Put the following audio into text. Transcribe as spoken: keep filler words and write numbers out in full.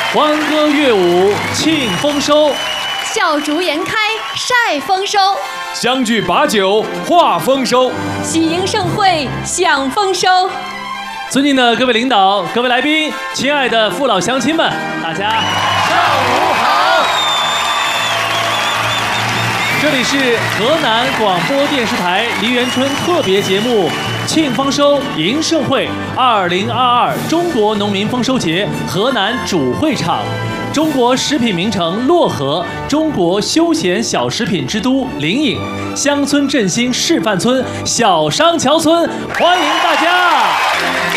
欢歌乐舞庆丰收， 笑逐颜开晒丰收， 相聚把酒话丰收， 喜迎盛会享丰收。 尊敬的各位领导、各位来宾、亲爱的父老乡亲们，大家上午好！这里是河南广播电视台梨园春特别节目《庆丰收迎盛会二零二二中国农民丰收节》河南主会场。中国食品名城漯河，中国休闲小食品之都临颍，乡村振兴示范村小商桥村，欢迎大家！